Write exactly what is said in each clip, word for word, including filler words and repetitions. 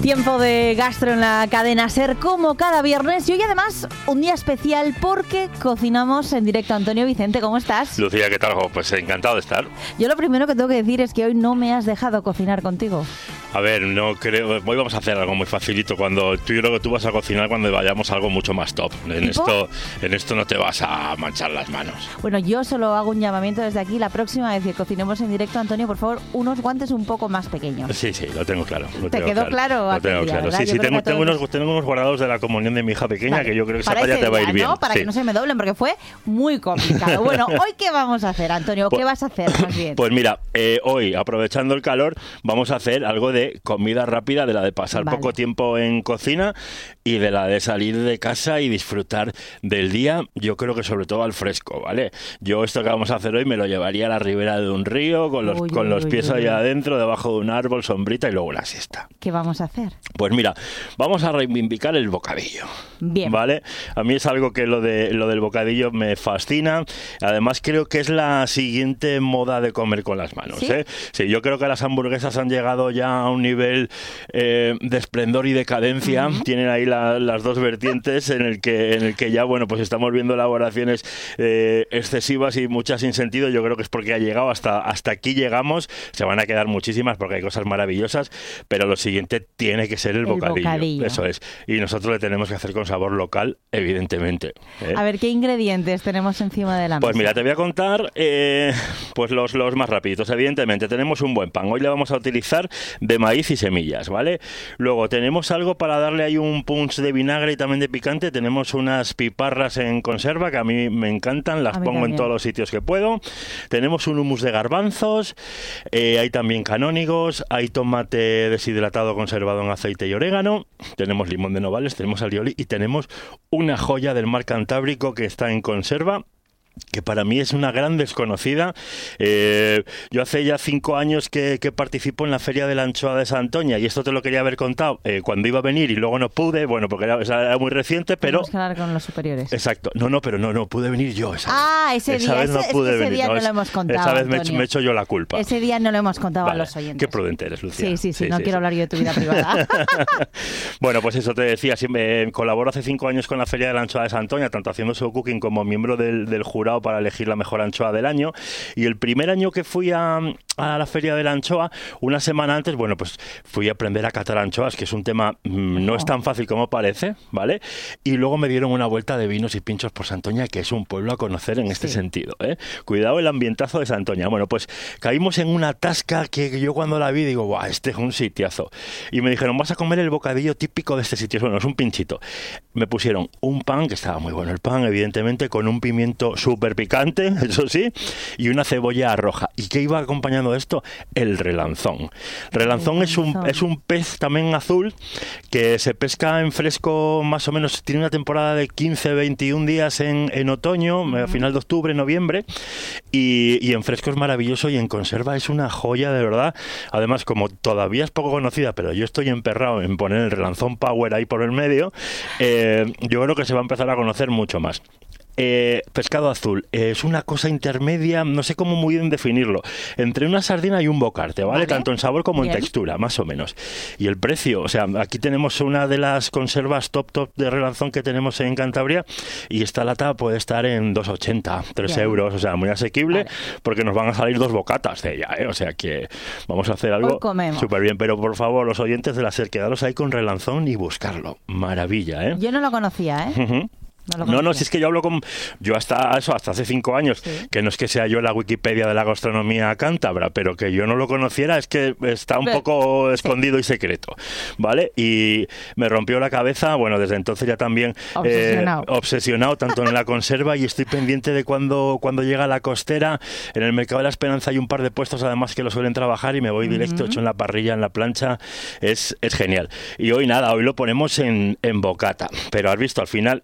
Tiempo de gastro en la cadena SER como cada viernes y hoy además un día especial porque cocinamos en directo. Antonio Vicente, ¿cómo estás? Lucía, ¿qué tal? Pues encantado de estar. Yo lo primero que tengo que decir es que hoy no me has dejado cocinar contigo. A ver, no creo. Hoy vamos a hacer algo muy facilito. Cuando tú, yo creo que tú vas a cocinar cuando vayamos a algo mucho más top. En esto, en esto no te vas a manchar las manos. Bueno, yo solo hago un llamamiento desde aquí. La próxima vez que cocinemos en directo, Antonio, por favor, unos guantes un poco más pequeños. Sí, sí, lo tengo claro. Lo ¿Te tengo quedó claro? claro? Lo tengo día, claro. ¿verdad? Sí, Yo sí, creo tengo, que tengo, todos... unos, tengo unos guardados de la comunión de mi hija pequeña, vale, que yo creo que esa falla te va a ir bien. ¿No? Para sí. que no se me doblen, porque fue muy complicado. Bueno, ¿hoy qué vamos a hacer, Antonio? ¿Qué pues, vas a hacer más bien? Pues mira, eh, hoy, aprovechando el calor, vamos a hacer algo de comida rápida, de la de pasar vale. poco tiempo en cocina y de la de salir de casa y disfrutar del día, yo creo que sobre todo al fresco, ¿vale? Yo esto que vamos a hacer hoy me lo llevaría a la ribera de un río, con los, uy, con uy, los pies uy, ahí uy. adentro, debajo de un árbol, sombrita y luego una siesta. ¿Qué vamos a hacer? Pues mira, vamos a reivindicar el bocadillo. Bien. ¿Vale? A mí es algo que lo, de, lo del bocadillo me fascina. Además creo que es la siguiente moda de comer con las manos. ¿Sí? ¿eh? Sí, yo creo que las hamburguesas han llegado ya a un nivel eh, de esplendor y decadencia. Uh-huh. Tienen ahí la, las dos vertientes en el que en el que ya, bueno, pues estamos viendo elaboraciones eh, excesivas y muchas sin sentido. Yo creo que es porque ha llegado hasta, hasta aquí llegamos. Se van a quedar muchísimas porque hay cosas maravillosas, pero lo siguiente tiene que ser el, el bocadillo. bocadillo. Eso es. Y nosotros le tenemos que hacer con sabor local, evidentemente. ¿eh? A ver, ¿qué ingredientes tenemos encima de la mesa? Pues mira, te voy a contar eh, pues los, los más rapiditos. Evidentemente, tenemos un buen pan. Hoy le vamos a utilizar de maíz y semillas, ¿vale? Luego tenemos algo para darle ahí un punch de vinagre y también de picante. Tenemos unas piparras en conserva que a mí me encantan. Las pongo también en todos los sitios que puedo. Tenemos un hummus de garbanzos. Eh, hay también canónigos. Hay tomate deshidratado conservado en aceite y orégano. Tenemos limón de Novales. Tenemos alioli y tenemos una joya del mar Cantábrico que está en conserva, que para mí es una gran desconocida. Eh, yo hace ya cinco años que, que participo en la Feria de la Anchoa de Santoña y esto te lo quería haber contado eh, cuando iba a venir y luego no pude, bueno, porque era, era muy reciente, pero... Tenemos que hablar con los superiores. Exacto. No, no, pero no, no, pude venir yo esa Ah, vez. ese esa día. Vez no ese, pude es que ese venir. día no, no es, lo hemos contado, Esa vez me, Antonio. me he hecho yo la culpa. Ese día no lo hemos contado vale. a los oyentes. Qué prudente eres, Lucía. Sí, sí, sí, sí no sí, quiero sí. hablar yo de tu vida privada. Bueno, pues eso te decía, sí, me colaboro hace cinco años con la Feria de la Anchoa de Santoña, tanto haciendo show cooking como miembro del, del jurado para elegir la mejor anchoa del año. Y el primer año que fui a, a la Feria de la Anchoa, una semana antes, bueno, pues fui a aprender a catar anchoas, que es un tema mmm, no es tan fácil como parece, ¿vale? Y luego me dieron una vuelta de vinos y pinchos por Santoña, que es un pueblo a conocer en este sí. sentido, ¿eh? Cuidado el ambientazo de Santoña. Bueno, pues caímos en una tasca que yo cuando la vi digo, ¡guau! Este es un sitiazo. Y me dijeron, vas a comer el bocadillo típico de este sitio. Bueno, es un pinchito. Me pusieron un pan, que estaba muy bueno el pan, evidentemente, con un pimiento súper picante, eso sí, y una cebolla roja. ¿Y qué iba acompañando esto? El relanzón. Relanzón es un, es un pez también azul que se pesca en fresco más o menos, tiene una temporada de quince, veintiún días en, en otoño, uh-huh. a final de octubre, noviembre, y, y en fresco es maravilloso y en conserva es una joya de verdad. Además, como todavía es poco conocida, pero yo estoy emperrado en poner el relanzón Power ahí por el medio, eh, yo creo que se va a empezar a conocer mucho más. Eh, pescado azul, eh, es una cosa intermedia, no sé cómo muy bien definirlo, entre una sardina y un bocarte, ¿vale? vale. Tanto en sabor como bien. En textura, más o menos. Y el precio, o sea, aquí tenemos una de las conservas top top de relanzón que tenemos en Cantabria y esta lata puede estar en dos ochenta, tres euros, o sea, muy asequible, vale. porque nos van a salir dos bocatas de ella, ¿eh? O sea que vamos a hacer algo súper bien, pero por favor, los oyentes de la SER, quedaros ahí con relanzón y buscarlo. Maravilla, ¿eh? Yo no lo conocía, ¿eh? Uh-huh. No, no, no, si es que yo hablo con... Yo hasta eso, hasta hace cinco años, sí. que no es que sea yo la Wikipedia de la gastronomía cántabra, pero que yo no lo conociera, es que está un poco sí. escondido y secreto, ¿vale? Y me rompió la cabeza, bueno, desde entonces ya también... Obsesionado. Eh, obsesionado, tanto en la conserva y estoy pendiente de cuando, cuando llega la costera. En el Mercado de la Esperanza hay un par de puestos, además, que lo suelen trabajar y me voy directo, uh-huh. hecho en la parrilla, en la plancha, es, es genial. Y hoy nada, hoy lo ponemos en, en bocata, pero has visto, al final eh, es un bocata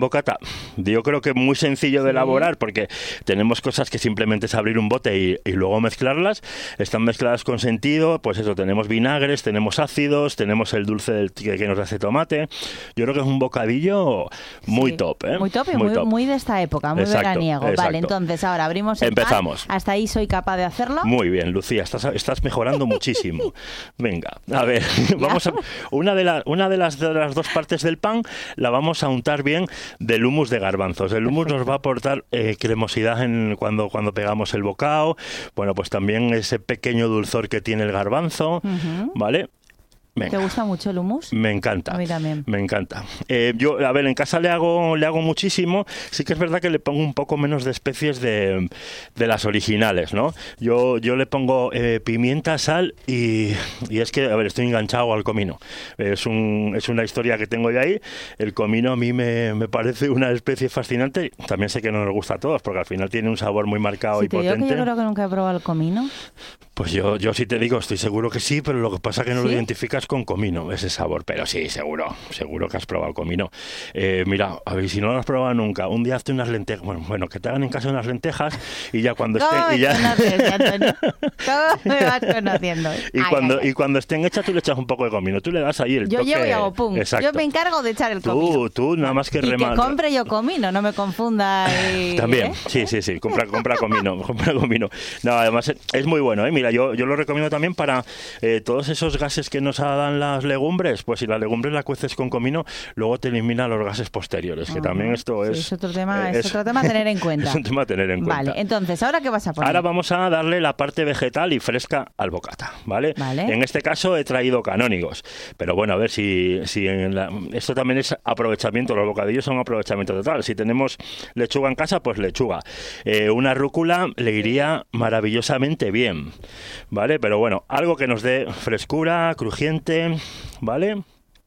bocata, yo creo que muy sencillo de Sí. elaborar, porque tenemos cosas que simplemente es abrir un bote y, y luego mezclarlas. Están mezcladas con sentido, pues eso, tenemos vinagres, tenemos ácidos, tenemos el dulce del, que, que nos hace tomate. Yo creo que es un bocadillo muy Sí. top, ¿eh? Muy top y muy, top. muy de esta época, muy Exacto, veraniego. exacto. Vale, entonces ahora abrimos el pan. Empezamos. Hasta ahí soy capaz de hacerlo. Muy bien, Lucía, estás, estás mejorando muchísimo. Venga, a ver, vamos a, una, de la, una de, las, de las dos partes del pan la vamos a untar bien del hummus de garbanzos. El hummus nos va a aportar eh, cremosidad en, cuando, cuando pegamos el bocado. Bueno, pues también ese pequeño dulzor que tiene el garbanzo, Ujú. ¿vale? ¿Te gusta mucho el hummus? Me encanta. A mí también. Me encanta. Eh, yo, a ver, en casa le hago, le hago muchísimo. Sí que es verdad que le pongo un poco menos de especies de, de las originales, ¿no? Yo, yo le pongo eh, pimienta, sal y, y es que, a ver, estoy enganchado al comino. Es, un, es una historia que tengo de ahí. El comino a mí me, me parece una especie fascinante. También sé que no nos gusta a todos, porque al final tiene un sabor muy marcado Si y te digo potente. que yo creo que nunca he probado el comino. Pues yo, yo sí te digo, estoy seguro que sí, pero lo que pasa es que no ¿Sí? lo identificas con comino, ese sabor. Pero sí, seguro, seguro que has probado comino. Eh, mira, a ver, si no lo has probado nunca, un día hazte unas lentejas, bueno, bueno, que te hagan en casa unas lentejas y ya cuando ¿Cómo estén... me Y, ya, conoces, Antonio? ¿Cómo me vas conociendo? y, Ay, cuando, ay, ay. y cuando estén hechas tú le echas un poco de comino, tú le das ahí el Yo toque... llevo y hago pum. Exacto. Yo me encargo de echar el comino. Tú, tú, nada más que Y que remar. compre yo comino, no me confunda. y- También, ¿eh? sí, sí, sí, compra, compra comino, compra comino. No, además es, es muy bueno, ¿eh? Mira, yo, yo lo recomiendo también para eh, todos esos gases que nos dan las legumbres, pues si la legumbre la cueces con comino, luego te elimina los gases posteriores, que Ajá. también esto Sí, es... es otro tema, eh, es otro tema a tener en cuenta. Es un tema a tener en cuenta. Vale, entonces, ¿ahora qué vas a poner? Ahora vamos a darle la parte vegetal y fresca al bocata, ¿vale? Vale. En este caso he traído canónigos, pero bueno, a ver si, si en la- esto también es aprovechamiento, los bocadillos son aprovechamiento total. Si tenemos lechuga en casa, pues lechuga. Eh, una rúcula le iría maravillosamente bien, ¿vale? Pero bueno, algo que nos dé frescura, crujiente, ¿vale?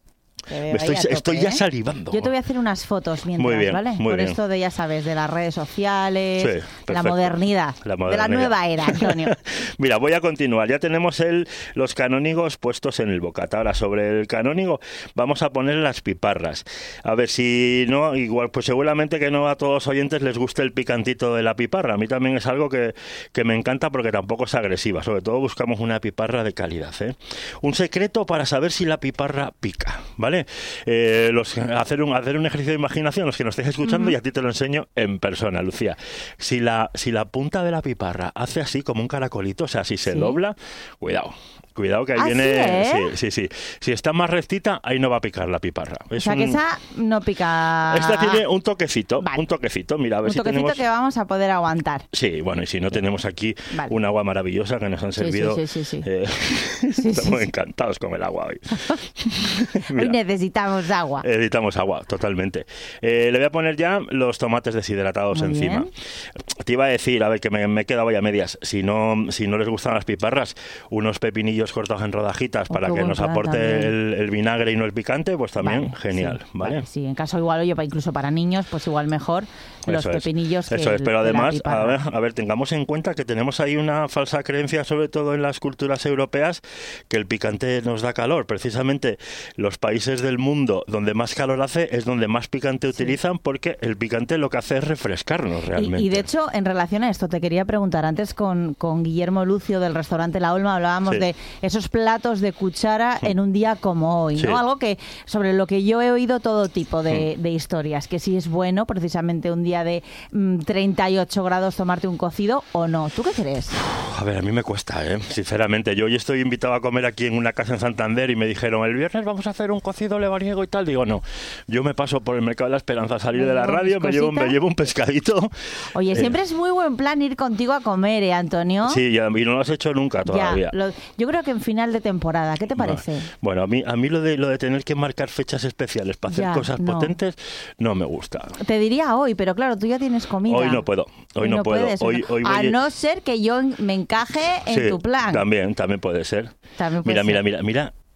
Te veo Me estoy, ahí a tope, estoy ya ¿eh? salivando. Yo te voy a hacer unas fotos mientras, Muy bien, ¿vale? muy Por bien. esto de, ya sabes, de las redes sociales, Sí, la perfecto. modernidad, La de la modernidad. nueva era, Antonio. Mira, voy a continuar. Ya tenemos el, los canónigos puestos en el bocata. Ahora, sobre el canónigo, vamos a poner las piparras. A ver si no, igual, pues seguramente que no a todos los oyentes les guste el picantito de la piparra. A mí también es algo que, que me encanta porque tampoco es agresiva. Sobre todo buscamos una piparra de calidad, ¿eh? Un secreto para saber si la piparra pica, ¿vale? Eh, los, hacer, un, hacer un ejercicio de imaginación, los que nos estéis escuchando, Ujú. y a ti te lo enseño en persona, Lucía. Si la, si la punta de la piparra hace así como un caracolito, o sea, si se ¿Sí? dobla, cuidado. Cuidado que ahí ¿Ah, viene... sí, eh? sí, sí, sí. Si está más rectita, ahí no va a picar la piparra. O Es sea, que un- esa no pica... Esta tiene un toquecito, Vale. un toquecito. Mira, a ver un si toquecito tenemos... que vamos a poder aguantar. Sí, bueno, y si no tenemos aquí Vale. un agua maravillosa que nos han Sí, sí, servido. sí, sí, sí. eh, sí, estamos sí. encantados con el agua hoy. Hoy Mira. necesitamos agua. Necesitamos agua, totalmente. Eh, le voy a poner ya los tomates deshidratados Muy encima. bien. Te iba a decir, a ver, que me, me he quedado ya a medias. Si no, si no les gustan las piparras, unos pepinillos cortados en rodajitas Oh, para qué que buen nos plan aporte también. el, el vinagre y no el picante, pues también Vale, genial, sí, ¿vale? Sí, en caso igual, oye, pa- incluso para niños, pues igual mejor los Eso es. pepinillos que Eso es, el- pero que la además, a piparra. ver, a ver, tengamos en cuenta que tenemos ahí una falsa creencia, sobre todo en las culturas europeas, que el picante nos da calor. Precisamente los países del mundo donde más calor hace es donde más picante utilizan, porque el picante lo que hace es refrescarnos realmente. Y, y de hecho, en relación a esto, te quería preguntar, antes con, con Guillermo Lucio del restaurante La Olma hablábamos Sí. de esos platos de cuchara en un día como hoy, Sí. ¿no? Algo que sobre lo que yo he oído todo tipo de, de historias, que si es bueno precisamente un día de mm, treinta y ocho grados tomarte un cocido o no. ¿Tú qué crees? A ver, a mí me cuesta, ¿eh? Sinceramente. Yo hoy estoy invitado a comer aquí en una casa en Santander y me dijeron, el viernes vamos a hacer un cocido lebaniego y tal. Digo, no, yo me paso por el Mercado de la Esperanza a salir Me de la llevo radio, mis me llevo, me cositas. llevo un pescadito. Oye, Eh, siempre es muy buen plan ir contigo a comer, ¿eh, Antonio? Sí, ya, y no lo has hecho nunca todavía. Ya, lo- yo creo que en final de temporada. ¿Qué te parece? Bueno, a mí, a mí lo de lo de tener que marcar fechas especiales para hacer Ya, cosas no. potentes no me gusta. Te diría hoy, pero claro, tú ya tienes comida. Hoy no puedo, hoy no, puedo. puedes, Hoy, ¿no? hoy a voy- no ser que yo me encaje en Sí, tu plan. También, también puede ser. También puede Mira, mira, ser. mira, mira.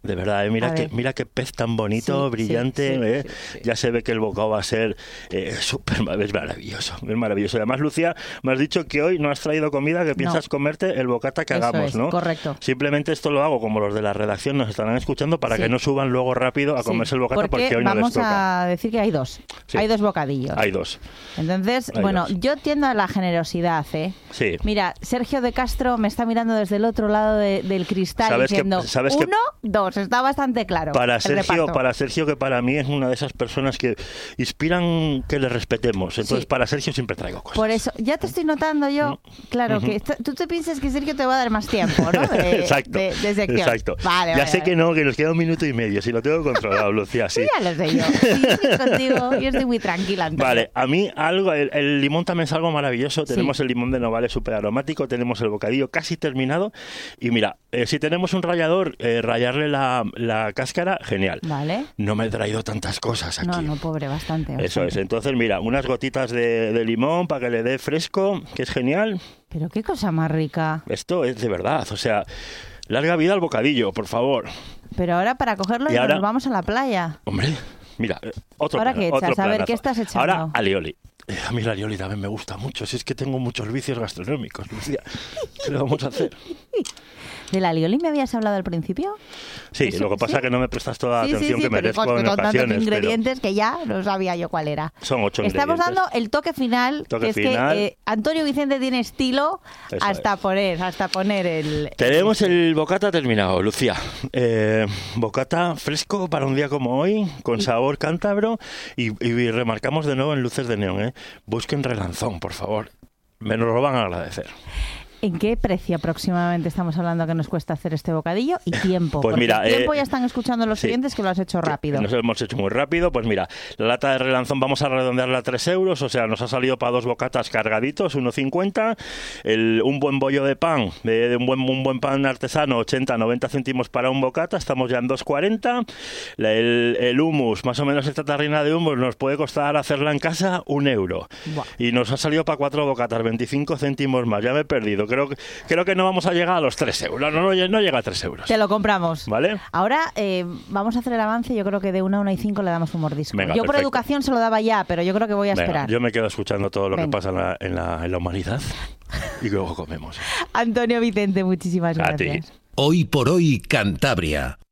De verdad, ¿eh? mira, que, mira qué pez tan bonito, sí, brillante. Sí, sí, ¿eh? sí, sí. Ya se ve que el bocado va a ser eh, súper es maravilloso. Es maravilloso. Además, Lucía, me has dicho que hoy no has traído comida, que piensas no. comerte el bocata que Eso hagamos, es, ¿no? Correcto. Simplemente esto lo hago como los de la redacción nos estarán escuchando para sí. que no suban luego rápido a sí. comerse el bocata porque, porque hoy no les toca. Vamos a decir que hay dos. Sí. Hay dos bocadillos. Hay dos. Entonces, hay bueno, dos. yo tiendo a la generosidad, ¿eh? Sí. Mira, Sergio de Castro me está mirando desde el otro lado de, del cristal ¿Sabes diciendo que, ¿sabes uno, que dos. Está bastante claro. Para Sergio, para Sergio, que para mí es una de esas personas que inspiran que le respetemos. Entonces, sí. para Sergio siempre traigo cosas. Por eso, ya te estoy notando yo, claro, uh-huh. que esta, tú te piensas que Sergio te va a dar más tiempo, ¿no? De, exacto. De, de sección. Exacto. Vale, ya vale, sé vale. que no, que nos queda un minuto y medio. Si lo tengo controlado, Lucía, sí. Sí, ya lo sé yo. Sí, sí, contigo, yo estoy muy tranquila. Entonces. Vale, a mí algo, el, el limón también es algo maravilloso. Sí. Tenemos el limón de Novales súper aromático, tenemos el bocadillo casi terminado. Y mira, eh, si tenemos un rallador, eh, rallarle la, la cáscara, genial. Vale. No me he traído tantas cosas aquí. No, no, pobre, bastante. bastante. Eso es. Entonces, mira, unas gotitas de, de limón para que le dé fresco, que es genial. Pero qué cosa más rica. Esto es de verdad, o sea, larga vida al bocadillo, por favor. Pero ahora para cogerlo y ahora, nos vamos a la playa. Hombre, mira, otro ¿Ahora plana, qué echas? otro A ver, planazo. ¿qué estás echando? Ahora, alioli. Eh, a mí el alioli también me gusta mucho. Si es que tengo muchos vicios gastronómicos, Lucía. ¿Qué le vamos a hacer? ¿Del alioli me habías hablado al principio? Sí, ¿Eso? lo que pasa es ¿sí? que no me prestas toda la sí, atención sí, sí, que merezco pero, en con ocasiones. tantos ingredientes pero... que ya no sabía yo cuál era. Son ocho Estamos ingredientes. dando el toque final, toque que es final. que eh, Antonio Vicente tiene estilo Eso hasta es. poner, hasta poner el... Tenemos el bocata terminado, Lucía. Eh, bocata fresco para un día como hoy, con sabor cántabro y, y remarcamos de nuevo en luces de neón. ¿eh? Busquen relanzón, por favor. Me lo van a agradecer. ¿En qué precio aproximadamente estamos hablando que nos cuesta hacer este bocadillo? Y tiempo. Pues porque mira, tiempo eh, ya están escuchando los sí, clientes que lo has hecho rápido. Nos hemos hecho muy rápido. Pues mira, la lata de relanzón vamos a redondearla a tres euros. O sea, nos ha salido para dos bocatas cargaditos, uno cincuenta. El, un buen bollo de pan, de, de un, buen, un buen pan artesano, ochenta noventa céntimos para un bocata. Estamos ya en dos cuarenta. La, el, el hummus, más o menos esta tarrina de hummus, nos puede costar hacerla en casa un euro. Buah. Y nos ha salido para cuatro bocatas, veinticinco céntimos más. Ya me he perdido. Creo que... Creo que no vamos a llegar a los tres euros, no, no, no llega a tres euros. Te lo compramos. ¿Vale? Ahora eh, vamos a hacer el avance, yo creo que de una a una y cinco le damos un mordisco. Venga, yo por perfecto. educación se lo daba ya, pero yo creo que voy a Venga, esperar. Yo me quedo escuchando todo lo Venga. que pasa en la, en, la, en la humanidad y luego comemos. Antonio Vicente, muchísimas A gracias. ti. Hoy por hoy, Cantabria.